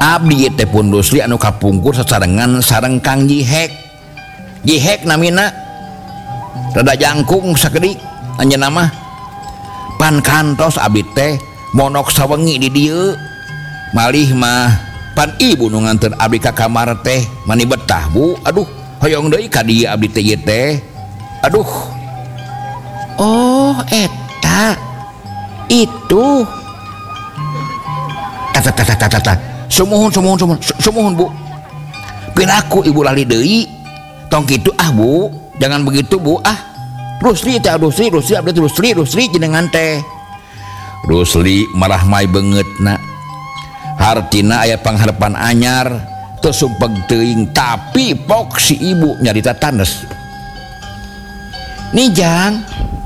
Abdi teh pun Rusli anu kapungkur sasarengan sareng Kang Jihek. Jihek namina rada jangkung sakedik anjeunna mah. Pan kantos abdi teh monok sawengi di dieu. Malih mah pan ibu nu nganter abdi ka kamar teh mani betah Bu. Aduh, hoyong deui ka dieu abdi teh ieu teh. Aduh. Oh, eta. Itu. Tata. Sumuhun Bu. Piraku ibu lali deui. Tong kitu Bu. Jangan begitu Bu. Rusli teh Rusli abdi Rusli jenengan teh. Rusli marah mai beungeutna. Hartina aya pangharepan anyar teu sumpeg teuing tapi pok si ibu nyarita tanes. Nih Jang,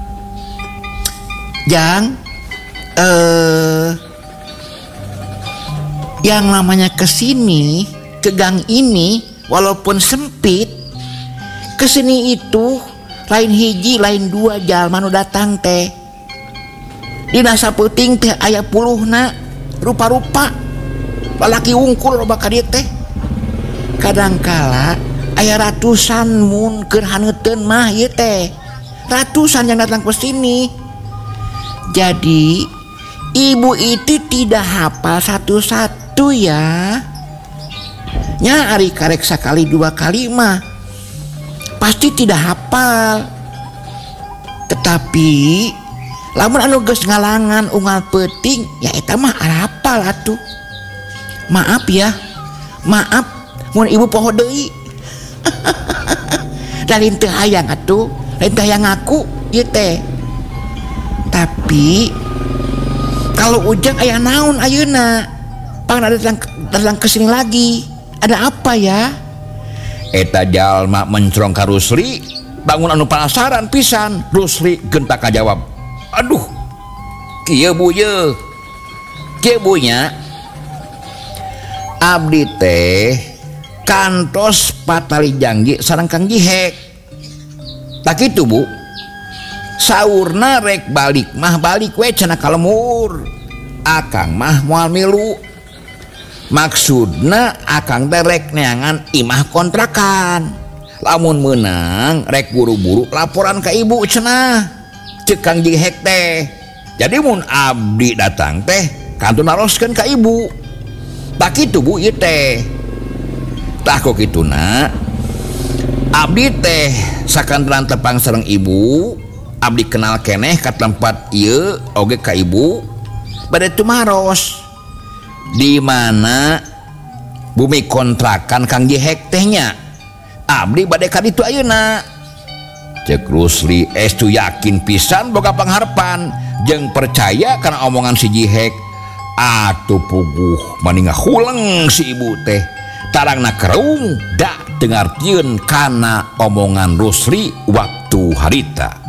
yang namanya kesini, ke gang ini, walaupun sempit, kesini itu lain hiji, lain dua jalma nu datang teh. Dina sapeuting teh aya puluhna, rupa-rupa, lalaki wungkul loba ka dieu teh. Kadangkala aya ratusan mun keur haneuteun mah ieu teh. Ratusan yang datang ke sini. Jadi ibu itu tidak hafal satu-satu ya. Nya ari karek sakali dua kali mah pasti tidak hafal. Tetapi lamun anu geus ngalangan unggal peuting ya eta mah hafal atuh. Maaf ya. Maaf mun ibu poho deui. Lain teu hayang atuh. Lain teh yang ngaku ieu teh. Tapi kalau Ujang aya naon ayeuna? Pang datang kesini lagi. Ada apa ya? Eta jalma mencrong ka Rusli, bangun anu penasaran pisan. Rusli gentak kajawab. Aduh. Kieu Bu ye. Kieu Bu nya. Abdi teh kantos patali janji sareng Kang Jihek. Tak itu Bu. Saurna rek balik mah balik we cenah ka lemur. Akang mah moal milu. Maksudna akang teh rek neangan imah kontrakan. Lamun meunang rek buru-buru laporan ka ibu cenah. Ceuk Kang Jihek teh. Jadi mun abdi datang teh kantu naroskeun ka ibu. Tak kitu Bu ieu teh. Tah kok kituna abdi teh sakantenan tepang sareng ibu. Abdi kenal keneh ka tempat ieu oge ka ibu bade tumaros di mana bumi kontrakan Kang Jihek tehnya. Abdi bade ka ditu ayeuna. Cek Rusli estu yakin pisan boga pangharepan jeung percaya kana omongan si Jihek. Atuh puguh maninga huleng si ibu teh. Tarangna kereung da dengartieun kana omongan Rusli waktu harita.